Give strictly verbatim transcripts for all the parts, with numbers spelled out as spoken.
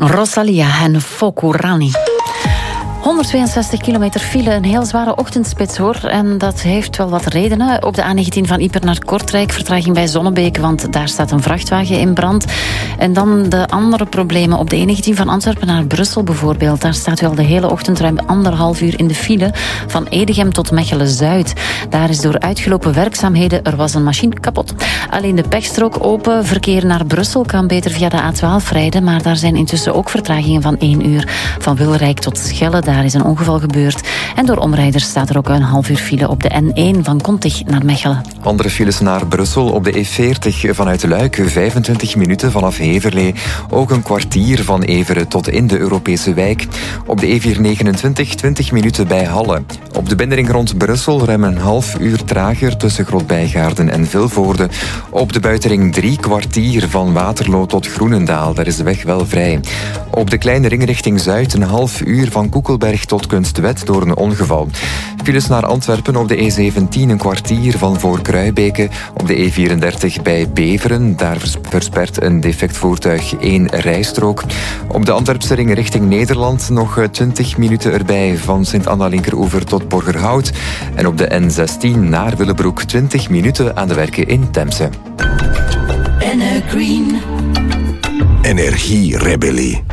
Rosalia en Fokurani. honderdtweeënzestig kilometer file, een heel zware ochtendspits hoor. En dat heeft wel wat redenen. Op de A negentien van Ieper naar Kortrijk, vertraging bij Zonnebeek, want daar staat een vrachtwagen in brand. En dan de andere problemen op de E negentien van Antwerpen naar Brussel bijvoorbeeld. Daar staat wel de hele ochtend ruim anderhalf uur in de file, van Edegem tot Mechelen-Zuid. Daar is door uitgelopen werkzaamheden, er was een machine kapot. Alleen de pechstrook open, verkeer naar Brussel kan beter via de A twaalf rijden, maar daar zijn intussen ook vertragingen van één uur. Van Wilrijk tot Schelle, daar is een ongeval gebeurd. En door omrijders staat er ook een half uur file op de N één van Kontig naar Mechelen. Andere files naar Brussel op de E veertig vanuit Luik, vijfentwintig minuten vanaf Heverlee. Ook een kwartier van Everen tot in de Europese wijk. Op de E vierhonderdnegenentwintig, twintig minuten bij Halle. Op de binnenring rond Brussel ruim een half uur trager tussen Grootbijgaarden en Vilvoorde. Op de buitenring drie kwartier van Waterloo tot Groenendaal. Daar is de weg wel vrij. Op de kleine ring richting Zuid een half uur van Koekelberg tot Kunstwet door een ongeval. Files naar Antwerpen op de E zeventien een kwartier van voor Kruibeke. Op de E vierendertig bij Beveren. Daar verspert een defect voertuig één rijstrook. Op de Antwerpse ring richting Nederland nog twintig minuten erbij van Sint-Anna-Linkeroever tot Borgerhout. En op de N zestien naar Willebroek twintig minuten aan de werken in Temse. Green. Energierebellie.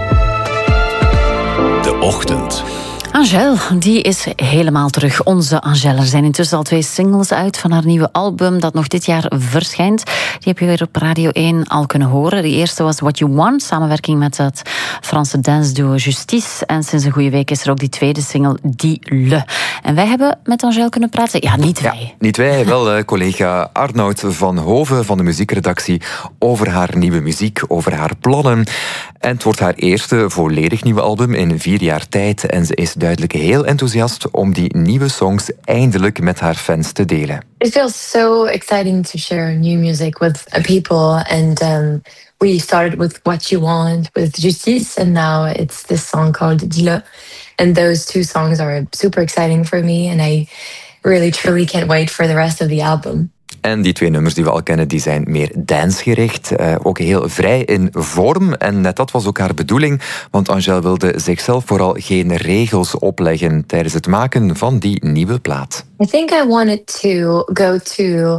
De ochtend. Angèle, die is helemaal terug. Onze Angèle. Er zijn intussen al twee singles uit van haar nieuwe album dat nog dit jaar verschijnt. Die heb je weer op Radio één al kunnen horen. De eerste was What You Want, samenwerking met het Franse danceduo Justice. En sinds een goede week is er ook die tweede single, Dis-le. En wij hebben met Angèle kunnen praten. Ja, niet wij. Ja, niet wij, wel collega Arnoud van Hoven van de muziekredactie over haar nieuwe muziek, over haar plannen. En het wordt haar eerste volledig nieuwe album in vier jaar tijd. En ze is duidelijk heel enthousiast om die nieuwe songs eindelijk met haar fans te delen. It feels so exciting to share new music with people. And um, we started with What You Want with Justice, and now it's this song called Dis-le. And those two songs are super exciting for me. And I really, truly can't wait for the rest of the album. En die twee nummers die we al kennen, die zijn meer dancegericht. Uh, ook heel vrij in vorm. En net dat was ook haar bedoeling. Want Angèle wilde zichzelf vooral geen regels opleggen tijdens het maken van die nieuwe plaat. I think I wanted to go to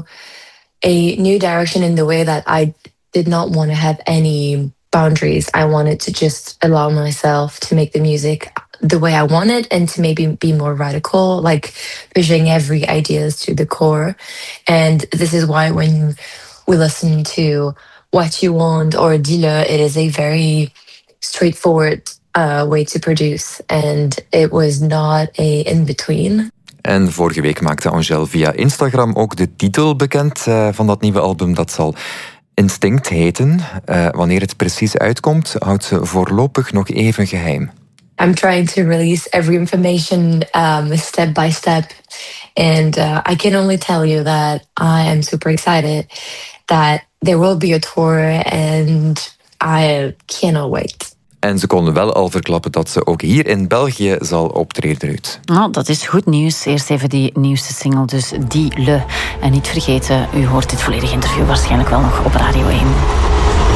a new direction in the way that I did not want to have any boundaries. I wanted to just allow myself to make the music the way I wanted and to maybe be more radical, like pushing every ideas to the core. And this is why when we listen to What You Want or Dis-le, it is a very straightforward uh, way to produce. And it was not a in-between. En vorige week maakte Angèle via Instagram ook de titel bekend uh, van dat nieuwe album. Dat zal Instinct heten. Uh, wanneer het precies uitkomt, houdt ze voorlopig nog even geheim. I'm trying to release every information um, step by step. And uh, I can only tell you that I am super excited that there will be a tour and I cannot wait. En ze konden wel al verklappen dat ze ook hier in België zal optreden, Ruud. Nou, dat is goed nieuws. Eerst even die nieuwste single, dus Dis-le. En niet vergeten, u hoort dit volledige interview waarschijnlijk wel nog op Radio één.